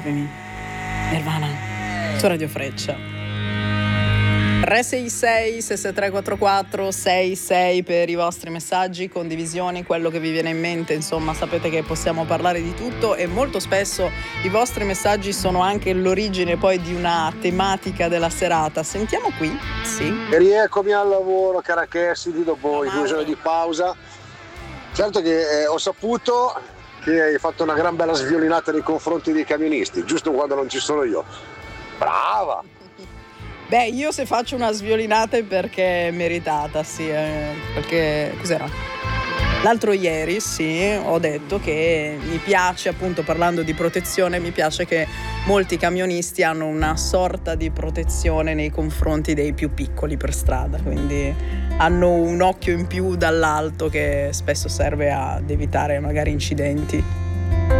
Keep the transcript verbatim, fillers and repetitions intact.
scrivimi. Nirvana su Radio Freccia. tre sei sei sei sei tre quattro quattro sei sei per i vostri messaggi, condivisioni, quello che vi viene in mente. Insomma, sapete che possiamo parlare di tutto e molto spesso i vostri messaggi sono anche l'origine poi di una tematica della serata. Sentiamo qui, sì. E rieccomi al lavoro, Carachessi, dopo due giorni di pausa. Certo che eh, ho saputo che hai fatto una gran bella sviolinata nei confronti dei camionisti, giusto quando non ci sono io. Brava! Beh, io se faccio una sviolinata è perché è meritata, sì, eh, perché cos'era? L'altro ieri, sì, ho detto che mi piace, appunto parlando di protezione, mi piace che molti camionisti hanno una sorta di protezione nei confronti dei più piccoli per strada, quindi hanno un occhio in più dall'alto che spesso serve ad evitare magari incidenti.